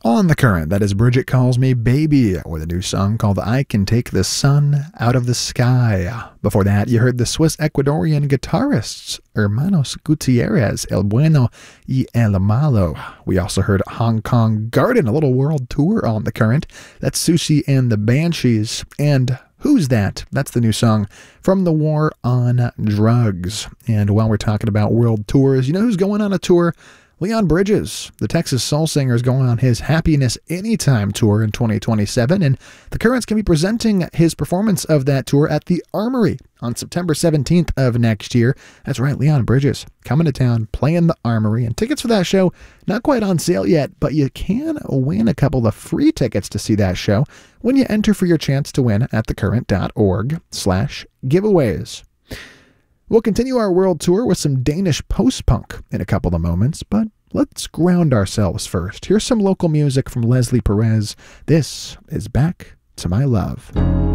On the Current, that is Bridget Calls Me Baby, with a new song called I Can Take the Sun Out of the Sky. Before that, you heard the Swiss-Ecuadorian guitarists Hermanos Gutierrez, El Bueno y El Malo. We also heard Hong Kong Garden, a little world tour on the Current. That's Sushi and the Banshees. And Who's That? That's the new song from The War on Drugs. And while we're talking about world tours, you know who's going on a tour? Leon Bridges, the Texas soul singer, is going on his Happiness Anytime tour in 2027, and the Currents can be presenting his performance of that tour at the Armory on September 17th of next year. That's right, Leon Bridges coming to town, playing the Armory, and tickets for that show not quite on sale yet, but you can win a couple of free tickets to see that show when you enter for your chance to win at thecurrent.org/giveaways. We'll continue our world tour with some Danish post-punk in a couple of moments, but let's ground ourselves first. Here's some local music from Leslie Perez. This is Back to My Love.